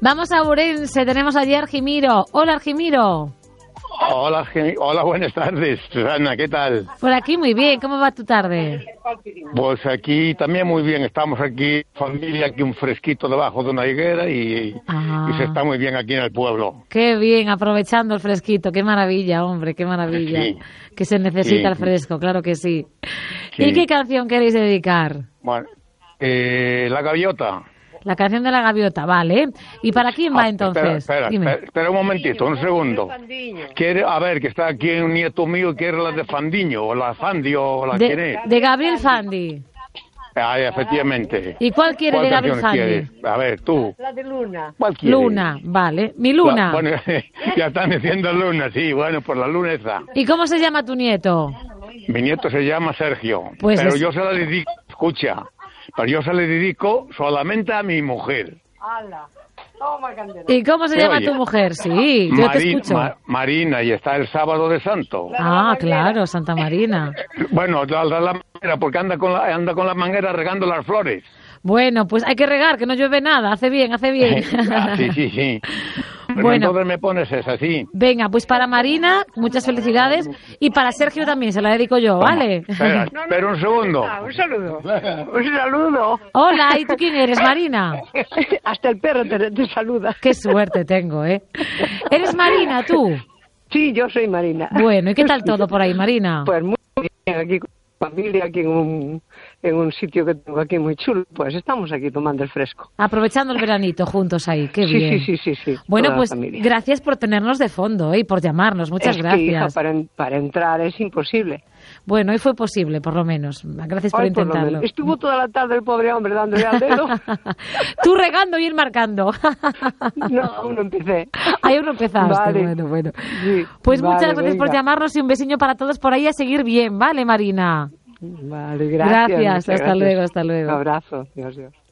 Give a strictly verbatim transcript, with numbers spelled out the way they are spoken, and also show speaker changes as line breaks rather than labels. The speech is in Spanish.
Vamos a Ourense, tenemos allí a Argimiro. Hola, Argimiro.
Hola, hola, buenas tardes, Susana, ¿qué tal?
Por aquí muy bien, ¿cómo va tu tarde?
Pues aquí también muy bien, estamos aquí, familia, aquí un fresquito debajo de una higuera y,
ah.
y se está muy bien aquí en el pueblo.
Qué bien, aprovechando el fresquito, qué maravilla, hombre, qué maravilla. Sí. Que se necesita sí. el fresco, claro que sí. sí. ¿Y qué canción queréis dedicar?
Bueno, eh, La Gaviota.
La canción de la gaviota, vale. ¿Y para quién va
ah,
entonces?
Espera, espera, espera un momentito, un segundo. Quiere, a ver, que está aquí un nieto mío y quiere la de Fandiño, o la Fandi, o la
de,
quién es.
De Gabriel Fandi.
Ah, efectivamente.
¿Y cuál quiere
¿Cuál
de Gabriel Fandi?
Quieres? A ver, tú.
La de Luna.
¿Cuál quieres?
Luna, vale. Mi Luna.
La, bueno, ya están diciendo Luna, sí, bueno, pues la Luna esa.
¿Y cómo se llama tu nieto?
Mi nieto se llama Sergio,
pues
pero
es...
yo se la dedico, escucha, pero yo se la dedico solamente a mi mujer.
¡Hala! Toma, candela.
¿Y cómo se llama oye? tu mujer? Sí, yo
Mari,
te escucho.
Ma, Marina, y está el sábado de Santo.
Ah, claro, Santa Marina.
Bueno, la, la, la manguera, porque anda con la, anda con la manguera regando las flores.
Bueno, pues hay que regar, que no llueve nada. Hace bien, hace bien.
ah, sí, sí, sí. Pero
bueno,
entonces me pones esa, sí.
Venga, pues para Marina, muchas felicidades. Y para Sergio también, se la dedico yo, ¿vale?
Espera, no, no, espera un segundo.
Ah, un saludo. Un saludo.
Hola, ¿y tú quién eres, Marina?
Hasta el perro te, te saluda.
Qué suerte tengo, ¿eh? ¿Eres Marina, tú?
Sí, yo soy Marina.
Bueno, ¿y qué tal todo por ahí, Marina?
Pues muy bien, aquí con mi familia, aquí en un, en un sitio que tengo aquí muy chulo. Pues estamos aquí tomando el fresco.
Aprovechando el veranito juntos ahí, qué
sí,
bien.
Sí, sí, sí, sí.
Bueno, pues gracias por tenernos de fondo, ¿eh? Y por llamarnos, muchas
es
gracias.
Que, hija, para, para entrar es imposible.
Bueno, hoy fue posible, por lo menos. Gracias por
Ay,
intentarlo.
Por Estuvo toda la tarde el pobre hombre dándole al dedo.
Tú regando y él marcando.
No, aún no empecé.
Ahí aún no empezaste.
Vale.
Bueno, bueno.
Sí,
pues
vale,
muchas gracias
venga.
por llamarnos y un besiño para todos por ahí a seguir bien, ¿vale, Marina?
Vale, gracias.
Gracias, hasta
gracias.
luego, hasta luego.
Un abrazo. Dios, Dios.